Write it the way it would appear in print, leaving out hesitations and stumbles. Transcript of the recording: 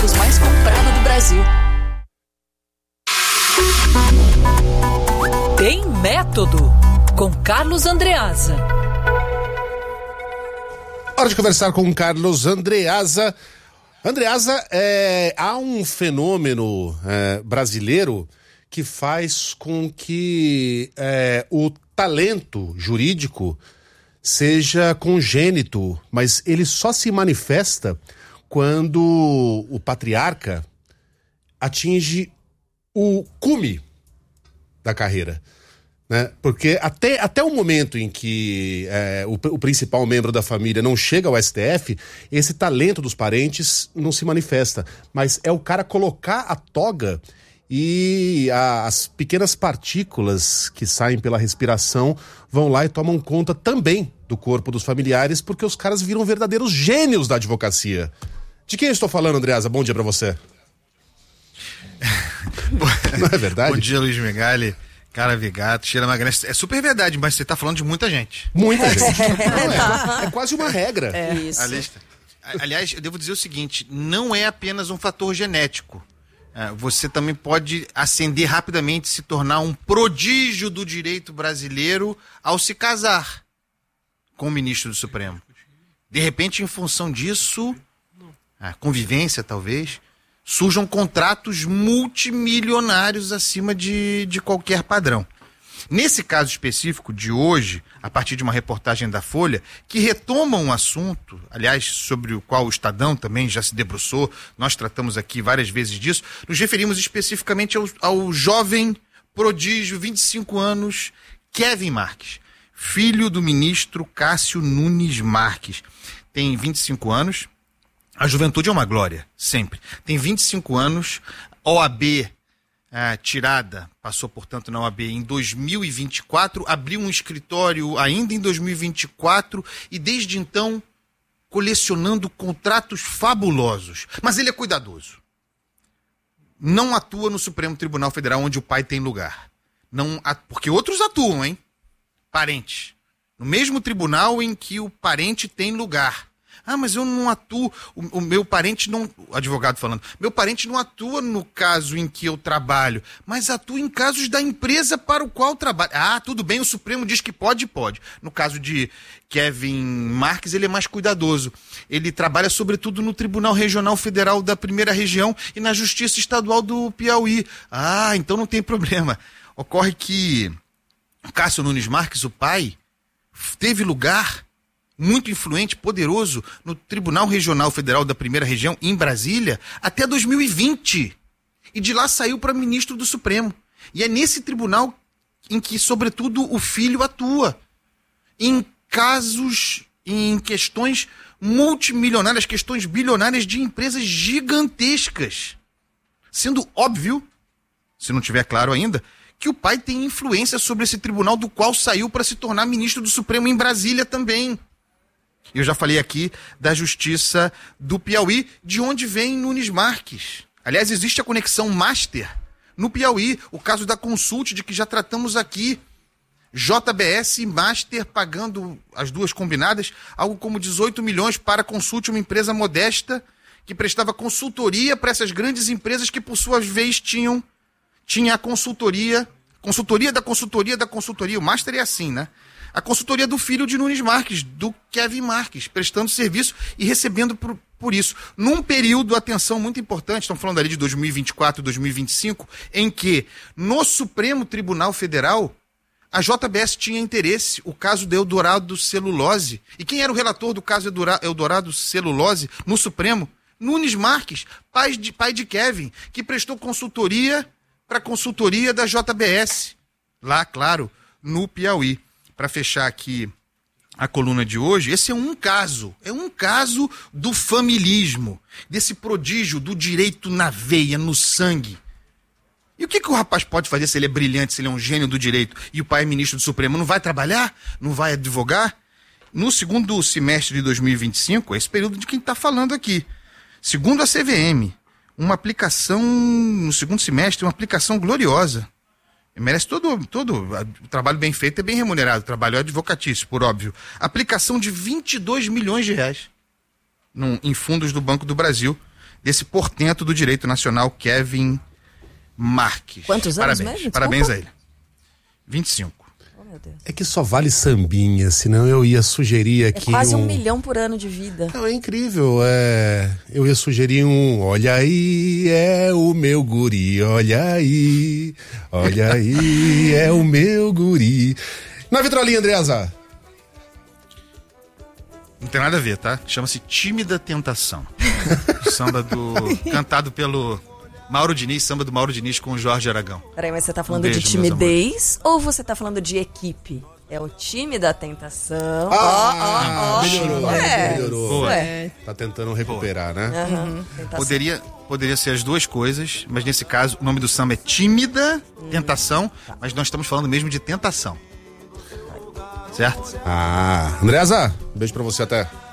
ônibus mais comprado do Brasil. Tem Método, com Carlos Andreasa. Hora de conversar com o Carlos Andreasa. Andreasa, há um fenômeno brasileiro que faz com que o talento jurídico seja congênito, mas ele só se manifesta quando o patriarca atinge o cume da carreira, né? Porque até o momento em que o principal membro da família não chega ao STF, esse talento dos parentes não se manifesta, mas é o cara colocar a toga e as pequenas partículas que saem pela respiração vão lá e tomam conta também do corpo dos familiares, porque os caras viram verdadeiros gênios da advocacia. De quem eu estou falando, Andreasa? Bom dia pra você. Não é verdade? Bom dia, Luiz Megali, Cara Vigato, Sheila Magalhães. É super verdade, mas você tá falando de muita gente. Muita gente. É quase uma regra. Isso. A lista. Aliás, eu devo dizer o seguinte, não é apenas um fator genético. Você também pode ascender rapidamente, se tornar um prodígio do direito brasileiro ao se casar com o ministro do Supremo. De repente, em função disso, a convivência talvez, surjam contratos multimilionários acima de qualquer padrão. Nesse caso específico de hoje, a partir de uma reportagem da Folha, que retoma um assunto, aliás, sobre o qual o Estadão também já se debruçou, nós tratamos aqui várias vezes disso, nos referimos especificamente ao jovem prodígio, 25 anos, Kevin Marques, filho do ministro Cássio Nunes Marques. Tem 25 anos, a juventude é uma glória, sempre. Tem 25 anos, OAB tirada, passou, portanto, na OAB em 2024, abriu um escritório ainda em 2024 e, desde então, colecionando contratos fabulosos. Mas ele é cuidadoso. Não atua no Supremo Tribunal Federal, onde o pai tem lugar. Porque outros atuam, hein? Parentes. No mesmo tribunal em que o parente tem lugar. Mas eu não atuo, o meu parente não, advogado falando, meu parente não atua no caso em que eu trabalho, mas atua em casos da empresa para o qual trabalho. Tudo bem, o Supremo diz que pode. No caso de Kevin Marques, ele é mais cuidadoso. Ele trabalha sobretudo no Tribunal Regional Federal da Primeira Região e na Justiça Estadual do Piauí. Então não tem problema. Ocorre que Cássio Nunes Marques, o pai, teve lugar muito influente, poderoso, no Tribunal Regional Federal da Primeira Região, em Brasília, até 2020. E de lá saiu para ministro do Supremo. E é nesse tribunal em que, sobretudo, o filho atua. Em casos, em questões multimilionárias, questões bilionárias de empresas gigantescas. Sendo óbvio, se não tiver claro ainda, que o pai tem influência sobre esse tribunal do qual saiu para se tornar ministro do Supremo em Brasília também. Eu já falei aqui da Justiça do Piauí, de onde vem Nunes Marques. Aliás, existe a conexão master no Piauí, o caso da Consult, de que já tratamos aqui. JBS e Master pagando as duas combinadas, algo como 18 milhões para a Consult, uma empresa modesta que prestava consultoria para essas grandes empresas que, por sua vez, tinha a consultoria da consultoria. O Master é assim, né? A consultoria do filho de Nunes Marques, do Kevin Marques, prestando serviço e recebendo por isso. Num período, atenção, muito importante, estamos falando ali de 2024 e 2025, em que no Supremo Tribunal Federal, a JBS tinha interesse, o caso da Eldorado Celulose. E quem era o relator do caso Eldorado Celulose no Supremo? Nunes Marques, pai de Kevin, que prestou consultoria para a consultoria da JBS. Lá, claro, no Piauí. Para fechar aqui a coluna de hoje, esse é um caso do familismo, desse prodígio do direito na veia, no sangue. E o que o rapaz pode fazer se ele é brilhante, se ele é um gênio do direito e o pai é ministro do Supremo? Não vai trabalhar? Não vai advogar? No segundo semestre de 2025, esse período de quem está falando aqui, segundo a CVM, uma aplicação, no segundo semestre, uma aplicação gloriosa. Merece todo o trabalho bem feito, é bem remunerado, o trabalho é advocatício, por óbvio. Aplicação de 22 milhões de reais em fundos do Banco do Brasil, desse portento do direito nacional, Kevin Marques. Quantos anos Parabéns, mesmo? parabéns a ele. 25. Oh, meu Deus. É que só vale sambinha, senão eu ia sugerir É aqui quase 1 milhão por ano de vida. Não, é incrível, eu ia sugerir olha aí, é o meu guri, olha aí, é o meu guri. Na vitrolinha, Andreasa. Não tem nada a ver, tá? Chama-se Tímida Tentação. Samba cantado pelo Mauro Diniz, samba do Mauro Diniz com o Jorge Aragão. Peraí, mas você tá falando beijo, de timidez ou você tá falando de equipe? É o time da tentação. Melhorou. Boa. Tá tentando recuperar, né? Tentação. Poderia ser as duas coisas, mas nesse caso o nome do samba é Tímida Tentação, mas nós estamos falando mesmo de tentação. Certo? Andreasa, beijo pra você, até.